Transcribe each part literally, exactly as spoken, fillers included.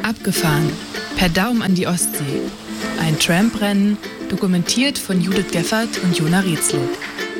Abgefahren. Per Daumen an die Ostsee. Ein Tramprennen, dokumentiert von Judith Geffert und Jona Reetzlob.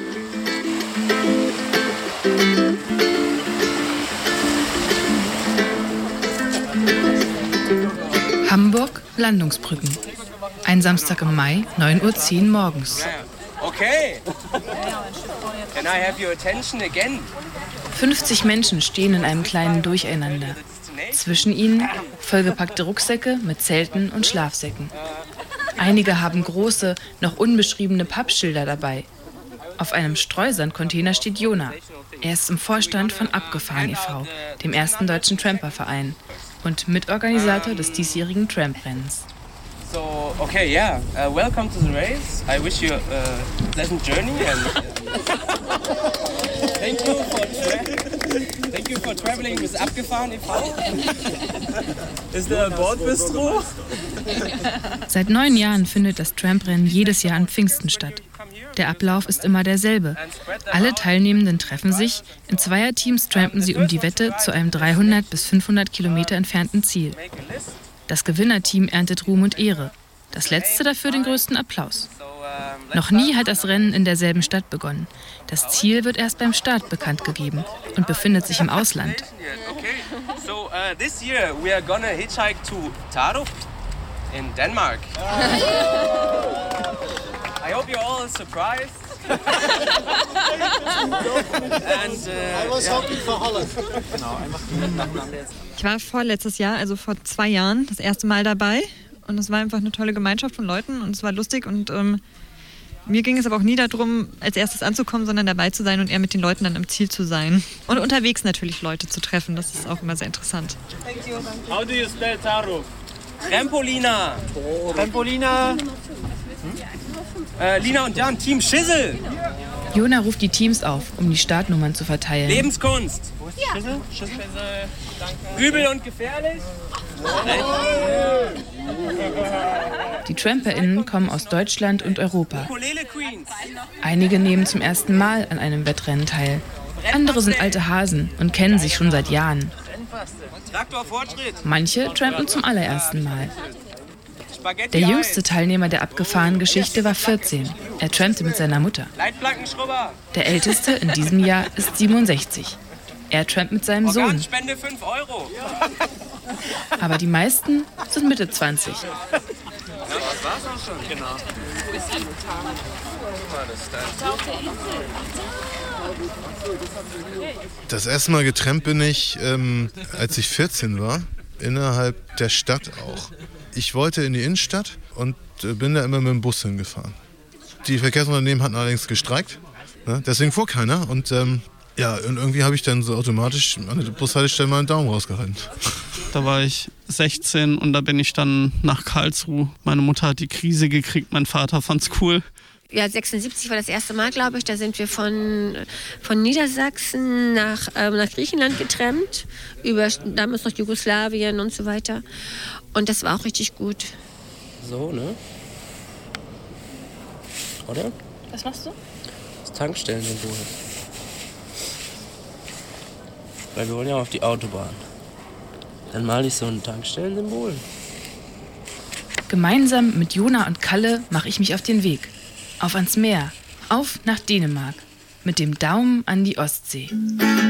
Hamburg, Landungsbrücken. Ein Samstag im Mai, neun Uhr zehn morgens. Okay. Can I have your attention again? fünfzig Menschen stehen in einem kleinen Durcheinander. Zwischen ihnen vollgepackte Rucksäcke mit Zelten und Schlafsäcken. Einige haben große, noch unbeschriebene Pappschilder dabei. Auf einem Streusandcontainer steht Jona. Er ist im Vorstand von Abgefahren e V, dem ersten deutschen Tramperverein, und Mitorganisator des diesjährigen Tramprennens. So, okay, yeah. Uh, welcome to the race. I wish you a pleasant journey and uh, thank you for tra- thank you for traveling with Abgefahren e V. Ist der Bordbistro? Seit neun Jahren findet das Tramprennen jedes Jahr an Pfingsten statt. Der Ablauf ist immer derselbe. Alle Teilnehmenden treffen sich, in Zweierteams trampen sie um die Wette zu einem dreihundert bis fünfhundert Kilometer entfernten Ziel. Das Gewinnerteam erntet Ruhm und Ehre. Das letzte dafür den größten Applaus. Noch nie hat das Rennen in derselben Stadt begonnen. Das Ziel wird erst beim Start bekannt gegeben und befindet sich im Ausland. So, uh, this year we are gonna hitchhike to Tarup in Denmark. I hope you're all surprised. And, uh, I was hoping for Holland. Ich war vorletztes Jahr, also vor zwei Jahren, das erste Mal dabei. Und es war einfach eine tolle Gemeinschaft von Leuten und es war lustig. Und ähm, mir ging es aber auch nie darum, als erstes anzukommen, sondern dabei zu sein und eher mit den Leuten dann im Ziel zu sein. Und unterwegs natürlich Leute zu treffen, das ist auch immer sehr interessant. How do you spell Tarup? Trampolina. Trampolina. Hm? Äh, Lina und Jan, Team Schissel. Jona ruft die Teams auf, um die Startnummern zu verteilen. Lebenskunst. Ja. Schissel? Schissel. Danke. Übel und gefährlich. Die TramperInnen kommen aus Deutschland und Europa. Einige nehmen zum ersten Mal an einem Wettrennen teil. Andere sind alte Hasen und kennen sich schon seit Jahren. Manche trampen zum allerersten Mal. Der jüngste Teilnehmer der Abgefahren-Geschichte war vierzehn. Er trampte mit seiner Mutter. Der älteste in diesem Jahr ist siebenundsechzig. Er trampt mit seinem Sohn. Aber die meisten sind Mitte zwanzig. Das erste Mal getrampt bin ich, ähm, als ich vierzehn war, innerhalb der Stadt auch. Ich wollte in die Innenstadt und äh, bin da immer mit dem Bus hingefahren. Die Verkehrsunternehmen hatten allerdings gestreikt, ne? Deswegen fuhr keiner. Und ähm, ja, und irgendwie habe ich dann so automatisch an der Bushaltestelle mal einen Daumen rausgehalten. Da war ich sechzehn und da bin ich dann nach Karlsruhe. Meine Mutter hat die Krise gekriegt, mein Vater fand's cool. Ja, sechsundsiebzig war das erste Mal, glaube ich. Da sind wir von, von Niedersachsen nach, äh, nach Griechenland getrennt, über damals noch Jugoslawien und so weiter. Und das war auch richtig gut. So, ne? Oder? Was machst du? Das Tankstellensymbol. Weil wir wollen ja auf die Autobahn. Dann male ich so ein Tankstellensymbol. Gemeinsam mit Jona und Kalle mache ich mich auf den Weg. Auf ans Meer, auf nach Dänemark, mit dem Daumen an die Ostsee.